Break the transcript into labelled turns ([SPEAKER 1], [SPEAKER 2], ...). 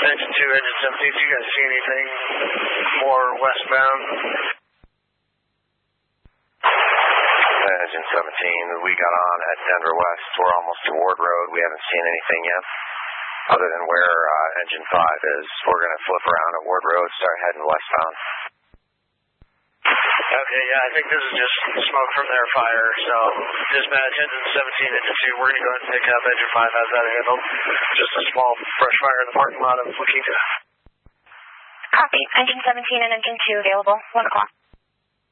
[SPEAKER 1] Engine 2, Engine 17, do you guys see anything more westbound?
[SPEAKER 2] Engine 17, we got on at Denver West. We're almost to Ward Road. We haven't seen anything yet, other than where Engine 5 is. We're going to flip around at Ward Road, start heading westbound.
[SPEAKER 1] Okay, yeah, I think this is just smoke from their fire, so dispatch Engine 17, Engine 2, we're going to go ahead and pick up Engine 5 as that handled. Just a small brush fire in the parking lot of Wakita.
[SPEAKER 3] Copy. Engine 17 and Engine 2 available, 1 o'clock.